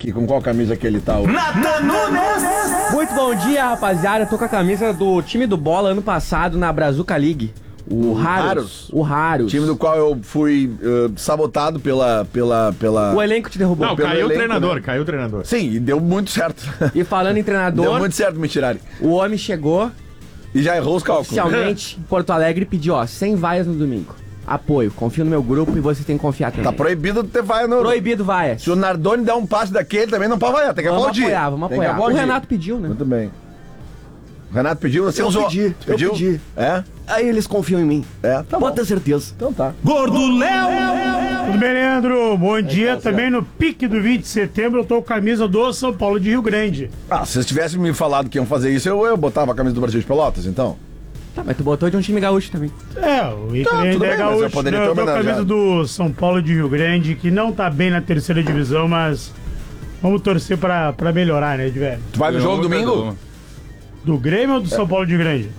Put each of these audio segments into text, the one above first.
E com qual camisa que ele tá hoje? Muito bom dia, rapaziada. Eu tô com a camisa do time do Bola ano passado na Brazuca League. O Raros. O Raros. Time do qual eu fui sabotado pela... O elenco te derrubou. Não, pelo caiu o elenco, treinador, né? caiu o treinador. Sim, e deu muito certo. E falando em Deu treinador, muito certo me tirarem. o homem chegou E já errou os cálculos. oficialmente em Porto Alegre e pediu, 100 vaias no domingo. Apoio, confio no meu grupo e você tem que confiar também. Tá proibido de ter vaia no... Proibido vaias. Se o Nardoni der um passe daquele, também não pode vaiar, tem que Vamos aplaudir. apoiar, vamos Tem que apoiar. O aplaudir. Renato pediu, né? Muito bem. O Renato pediu, você Eu usou. pedi, eu Pediu? pedi. É? Aí eles confiam em mim. É, tá bom. Pode ter certeza. Então tá. Gordo Léo! Tudo bem, Leandro? Bom dia. Também no pique do 20 de setembro eu tô com a camisa do São Paulo de Rio Grande. Ah, se vocês tivessem me falado que iam fazer isso, eu botava a camisa do Brasil de Pelotas, então. Tá, mas tu botou de um time gaúcho também. O Inter Tá, tudo é bem, mas eu gaúcho. poderia ter Eu tô com a homenageado. camisa do São Paulo de Rio Grande, que não tá bem na terceira divisão, mas vamos torcer pra melhorar, né, de velho? Tu vai no jogo domingo? Do Grêmio ou do São Paulo de Grande?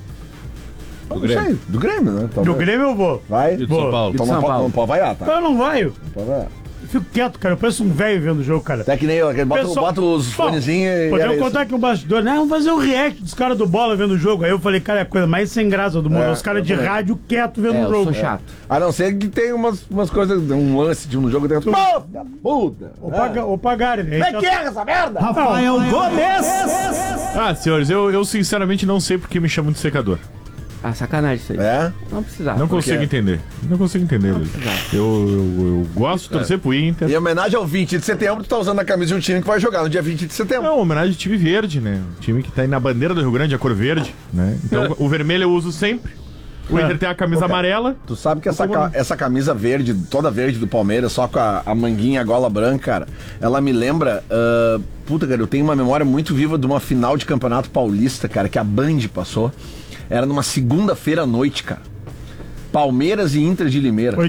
Não sei, do Grêmio, né? Então, Do Grêmio eu vou. Vai? E do São Paulo. Então São não, Paulo. não pode vaiar, tá? Eu não vai. Não pode vaiar. Eu fico quieto, cara. Eu pareço um velho vendo o jogo, cara. Até que nem eu, bota os fonezinhos e. Podemos era isso. contar aqui um bastidor, né? Vamos fazer um react dos caras do Bola vendo o jogo. Aí eu falei, cara, é a coisa mais sem graça do mundo. É, Os caras eu de também. rádio quieto vendo o Eu jogo. sou chato. A não ser que tem umas coisas, um lance de um jogo dentro. Puta! Ou pagarem, né? Como é que é essa merda? Rafael Gomes! Ah, senhores, eu sinceramente não sei porque me chamam de secador. Sacanagem isso aí. É? Não precisava. Não consigo quê? entender. Não consigo entender, Luiz. Eu gosto de torcer pro Inter. Em homenagem ao 20 de setembro, tu tá usando a camisa de um time que vai jogar no dia 20 de setembro. É uma homenagem ao time verde, né? O time que tá aí na bandeira do Rio Grande, a cor verde, né? Então o vermelho eu uso sempre. O Inter tem a camisa amarela. Tu sabe que essa camisa verde, toda verde do Palmeiras, só com a manguinha, a gola branca, cara, ela me lembra. Puta, cara, eu tenho uma memória muito viva de uma final de Campeonato Paulista, cara, que a Band passou. Era numa segunda-feira à noite, cara. Palmeiras e Inter de Limeira.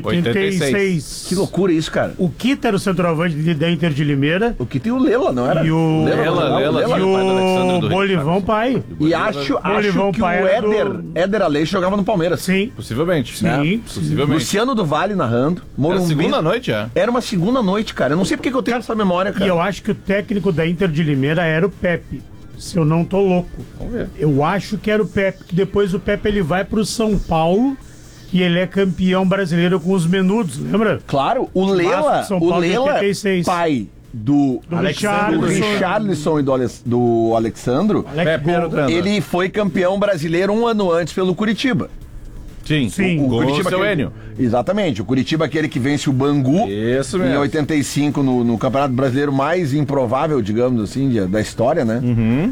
86. Que loucura isso, cara. O Kita era o centroavante da Inter de Limeira. O que tem o Lela, não era? E o Lela, e pai do Alexandre o do Bolivão Pai. E acho Bolivão que o pai era do- Éder Aleixo jogava no Palmeiras. Sim. Possivelmente. Sim. Possivelmente. Luciano do Vale narrando. Era Morumbi. segunda noite, é? Era uma segunda noite, cara. Eu não sei porque que eu tenho essa memória, cara. E eu acho que o técnico da Inter de Limeira era o Pepe. Se eu não tô louco. Vamos ver. Eu acho que era o Pepe, que depois o Pepe ele vai pro São Paulo e ele é campeão brasileiro com os menudos, lembra? Claro, o Lela, São Paulo de 86. pai do Richarlison e do Alexandro, Alex Gol. ele foi campeão brasileiro um ano antes pelo Curitiba. Sim. O Com o seu aquele- Enio. Exatamente, o Curitiba é aquele que vence o Bangu Isso em mesmo. 85 no Campeonato Brasileiro mais improvável, digamos assim, da história, né?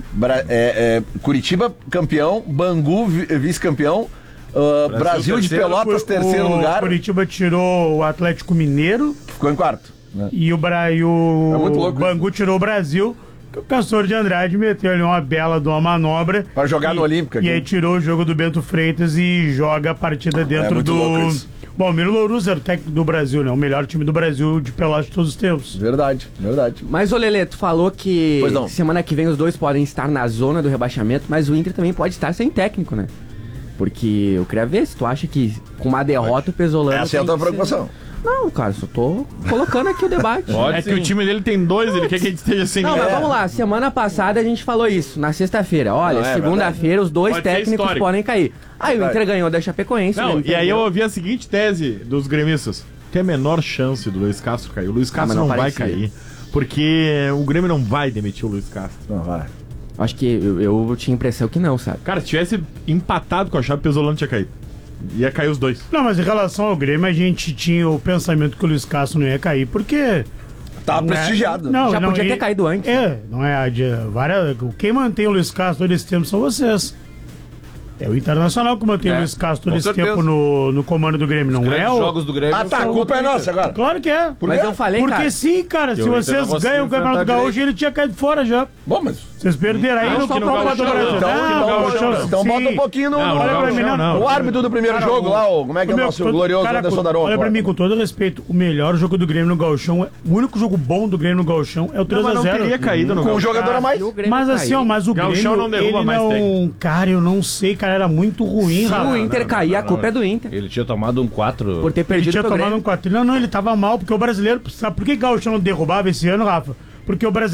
Curitiba campeão, Bangu vice-campeão, Brasil de terceiro. Pelotas terceiro O lugar, Curitiba tirou o Atlético Mineiro ficou em quarto. Né? e o É muito louco Bangu tirou o Brasil. Que o Castor de Andrade meteu ali uma bela de uma manobra. Pra jogar no Olímpica E aqui. aí tirou o jogo do Bento Freitas e joga a partida dentro muito louco do. isso. Bom, o Miro Louros era o técnico do Brasil, né? O melhor time do Brasil de Pelotas de todos os tempos. Verdade. Mas, ô Lelê, tu falou que Pois não. semana que vem os dois podem estar na zona do rebaixamento, mas o Inter também pode estar sem técnico, né? Porque eu queria ver se tu acha que com uma derrota o Pesolano... Essa é a tem tua que ser- preocupação. Não, cara, só tô colocando aqui o debate. É que o time dele tem dois, ele quer que a gente esteja sem Não, mas vamos lá, semana passada a gente falou isso, na sexta-feira. Olha, Não, é segunda-feira os dois Pode ser técnicos histórico. podem cair. Aí o Inter ganhou da Chapecoense. Não, né? e aí eu ouvi a seguinte tese dos gremistas. Tem a menor chance do Luiz Castro cair. O Luiz Castro mas não não vai parecia. cair. Porque o Grêmio não vai demitir o Luiz Castro. Não, vai. Acho que eu tinha a impressão que não, sabe? Cara, se tivesse empatado com a Chape, o Pesolano tinha caído. Ia cair os dois. Não, mas em relação ao Grêmio, a gente tinha o pensamento que o Luiz Castro não ia cair, porque. Tá prestigiado. Não, Já não, podia e- ter caído antes. Não é. Quem mantém o Luiz Castro todo esse tempo são vocês. É o Internacional que mantém o Luiz Castro todo com esse certeza. tempo no comando do Grêmio, não é? Os jogos do Grêmio. Ah, tá, a são culpa é do Inter. nossa agora. Claro que é. Mas eu falei, Porque cara... sim, cara, se o Inter não vocês conseguiu ganham o Campeonato enfrentar Gaúcho, ele tinha caído fora já. Bom, mas... Vocês perderam aí Não, no só no Copa do Gauchão, Brasil. Então sim. bota um pouquinho no... Não, Olha pra mim, não. O árbitro do primeiro Cara, jogo lá, como é que é o nosso glorioso cara, Anderson Daron? olha pra mim, com todo respeito, o melhor jogo do Grêmio no Gauchão, o único jogo bom do Grêmio no Gauchão é o 3x0. Mas não teria caído no Com um Gauchão. jogador a mais. E o Grêmio Mas assim, ó, caiu. mas o Gauchão Grêmio, não derruba ele mais não... técnico. Cara, eu não sei, cara, era muito ruim, Se Rafa. o Inter cair, a culpa é do Inter. Ele tinha tomado um 4. Por ter Ele perdido tinha pro tomado Grêmio. um 4. Não, ele tava mal, porque o brasileiro... Sabe por que o Gauchão não derrubava esse ano, Rafa? Porque o brasileiro